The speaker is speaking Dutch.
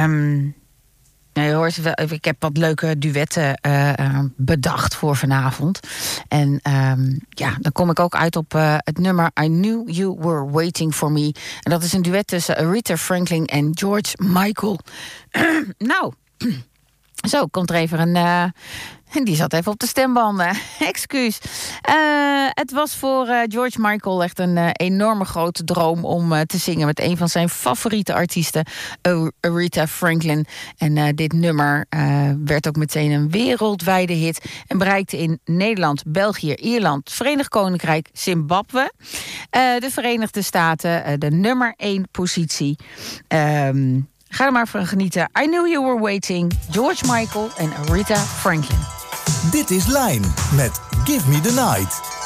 je hoort wel, ik heb wat leuke duetten bedacht voor vanavond. En dan kom ik ook uit op het nummer I Knew You Were Waiting For Me. En dat is een duet tussen Aretha Franklin en George Michael. Zo, komt er even die zat even op de stembanden. Excuus. Het was voor George Michael echt een enorme grote droom om te zingen met een van zijn favoriete artiesten, Aretha Franklin. En dit nummer werd ook meteen een wereldwijde hit en bereikte in Nederland, België, Ierland, Verenigd Koninkrijk, Zimbabwe, de Verenigde Staten, de nummer 1 positie. Ga er maar van genieten. I Knew You Were Waiting, George Michael en Aretha Franklin. Dit is Line met Give Me The Night.